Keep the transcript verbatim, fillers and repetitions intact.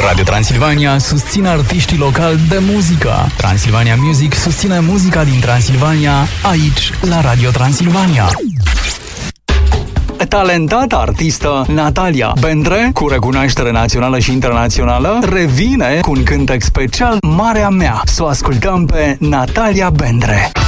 Radio Transilvania susține artiștii locali de muzică. Transilvania Music susține muzica din Transilvania, aici, la Radio Transilvania. Talentata artistă Natalia Bendre, cu recunoaștere națională și internațională, revine cu un cântec special Marea Mea. Să o ascultăm pe Natalia Bendre.